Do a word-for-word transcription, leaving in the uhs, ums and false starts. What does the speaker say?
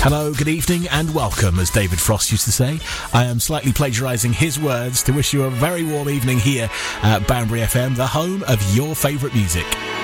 Hello, good evening and welcome, as David Frost used to say. I am slightly plagiarising his words to wish you a very warm evening here at Banbury F M, the home of your favourite music.